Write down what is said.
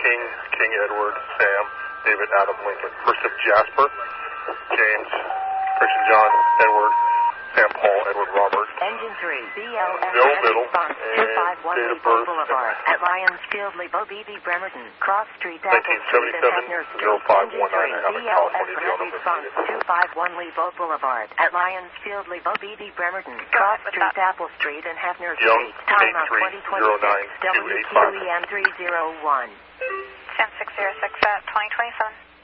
King Edward, Sam, David, Adam, Lincoln. First of Jasper, James, Christian John, Edward, Sam, Paul, Edward, Robert. Engine 3, BLM Bill, Middle, response, and 251 date of Lebo birth, Boulevard, at Lyons Field, Lebo, BB, Bremerton, Cross Street, Apple Street, and 1977, Hefner Street. 0519, Engine 3, Hamlet, BLM California, red response, 251 Lebo Boulevard, at Lyons Field, Lebo, BB, Bremerton, Cross Street, Apple Street, and Hefner Young, Street. Time of 2026, WQEM 301. 10606 at 2027.